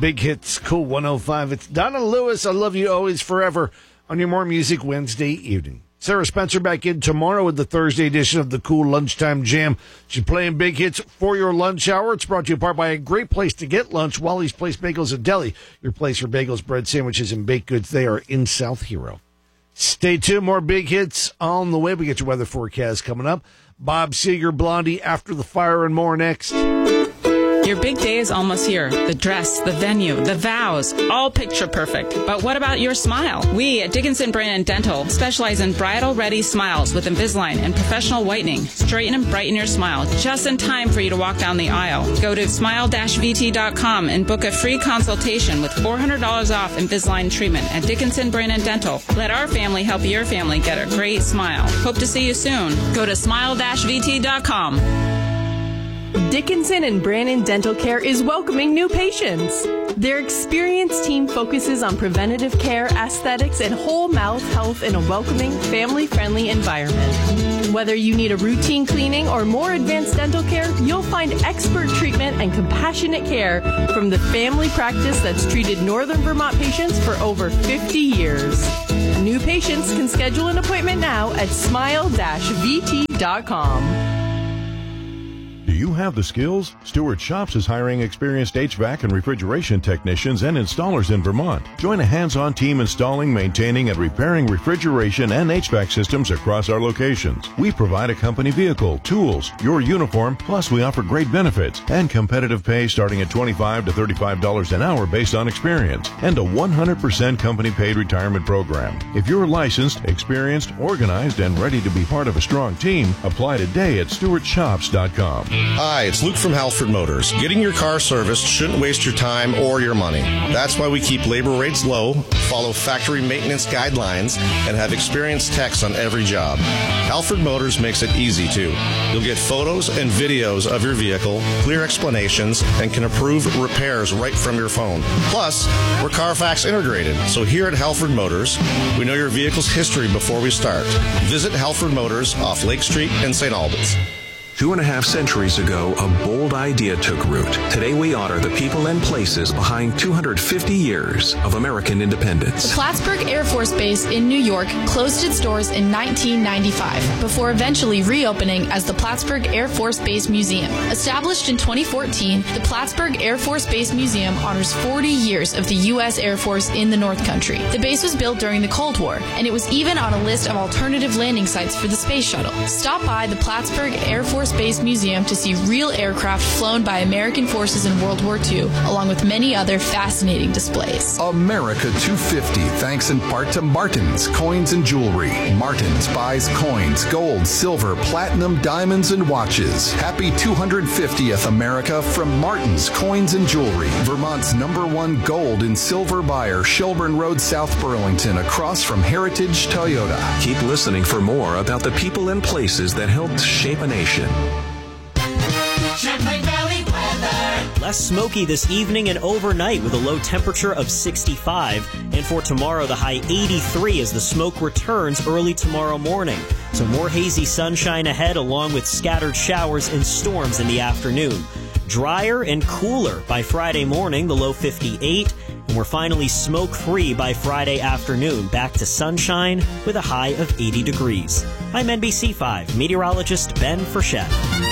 Big Hits, Cool 105. It's Donna Lewis, I Love You Always Forever, on your More Music Wednesday evening. Sarah Spencer back in tomorrow with the Thursday edition of the Cool Lunchtime Jam. She's playing big hits for your lunch hour. It's brought to you in part by a great place to get lunch, Wally's Place Bagels and Deli. Your place for bagels, bread, sandwiches, and baked goods. They are in South Hero. Stay tuned. More big hits on the way. We get your weather forecast coming up. Bob Seger, Blondie, After the Fire, and more next. Your big day is almost here. The dress, the venue, the vows, all picture perfect. But what about your smile? We at Dickinson Brand Dental specialize in bridal-ready smiles with Invisalign and professional whitening. Straighten and brighten your smile just in time for you to walk down the aisle. Go to smile-vt.com and book a free consultation with $400 off Invisalign treatment at Dickinson Brand Dental. Let our family help your family get a great smile. Hope to see you soon. Go to smile-vt.com. Dickinson and Brannon Dental Care is welcoming new patients. Their experienced team focuses on preventative care, aesthetics, and whole mouth health in a welcoming, family-friendly environment. Whether you need a routine cleaning or more advanced dental care, you'll find expert treatment and compassionate care from the family practice that's treated Northern Vermont patients for over 50 years. New patients can schedule an appointment now at smile-vt.com. Do you have the skills? Stewart Shops is hiring experienced HVAC and refrigeration technicians and installers in Vermont. Join a hands-on team installing, maintaining, and repairing refrigeration and HVAC systems across our locations. We provide a company vehicle, tools, your uniform, plus we offer great benefits and competitive pay starting at $25 to $35 an hour based on experience, and a 100% company-paid retirement program. If you're licensed, experienced, organized, and ready to be part of a strong team, apply today at stewartshops.com. Hi, it's Luke from Halford Motors. Getting your car serviced shouldn't waste your time or your money. That's why we keep labor rates low, follow factory maintenance guidelines, and have experienced techs on every job. Halford Motors makes it easy, too. You'll get photos and videos of your vehicle, clear explanations, and can approve repairs right from your phone. Plus, we're Carfax integrated, so here at Halford Motors, we know your vehicle's history before we start. Visit Halford Motors off Lake Street in St. Albans. 2.5 centuries ago, a bold idea took root. Today we honor the people and places behind 250 years of American independence. The Plattsburgh Air Force Base in New York closed its doors in 1995 before eventually reopening as the Plattsburgh Air Force Base Museum. Established in 2014, the Plattsburgh Air Force Base Museum honors 40 years of the U.S. Air Force in the North Country. The base was built during the Cold War, and it was even on a list of alternative landing sites for the space shuttle. Stop by the Plattsburgh Air Force Base Museum to see real aircraft flown by American forces in World War II, along with many other fascinating displays. America 250, thanks in part to Martin's Coins and Jewelry. Martin's buys coins, gold, silver, platinum, diamonds, and watches. Happy 250th America from Martin's Coins and Jewelry, Vermont's #1 gold and silver buyer, Shelburne Road, South Burlington, across from Heritage Toyota. Keep listening for more about the people and places that helped shape a nation. Champlain Valley weather. Less smoky this evening and overnight with a low temperature of 65. And for tomorrow, the high 83 as the smoke returns early tomorrow morning. So more hazy sunshine ahead along with scattered showers and storms in the afternoon. Drier and cooler by Friday morning, the low 58. And we're finally smoke-free by Friday afternoon, back to sunshine with a high of 80 degrees. I'm NBC5 meteorologist Ben Frechette.